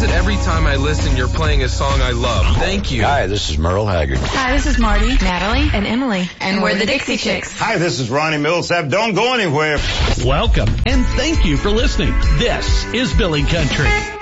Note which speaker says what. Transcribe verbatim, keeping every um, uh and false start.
Speaker 1: that every time I listen, you're playing a song I love. Thank you.
Speaker 2: Hi, this is Merle Haggard.
Speaker 3: Hi, this is Marty, Natalie, and Emily. And we're the Dixie Chicks.
Speaker 4: Hi, this is Ronnie Millsap. Don't go anywhere.
Speaker 5: Welcome, and thank you for listening. This is Billy Country.